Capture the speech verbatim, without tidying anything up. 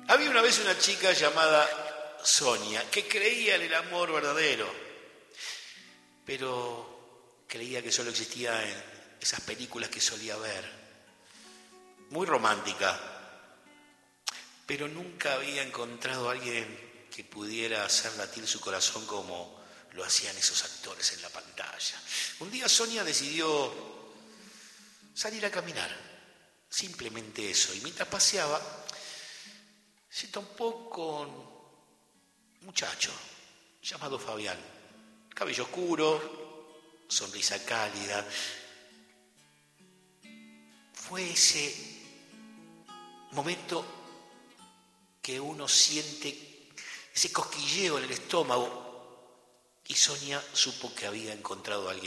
Había una vez una chica llamada Sonia que creía en el amor verdadero, pero creía que solo existía en esas películas que solía ver. Muy romántica, pero nunca había encontrado a alguien que pudiera hacer latir su corazón como lo hacían esos actores en la pantalla. Un día Sonia decidió salir a caminar, simplemente eso, y mientras paseaba se topó con un muchacho llamado Fabián, cabello oscuro, sonrisa cálida. Fue ese momento que uno siente ese cosquilleo en el estómago y Sonia supo que había encontrado a alguien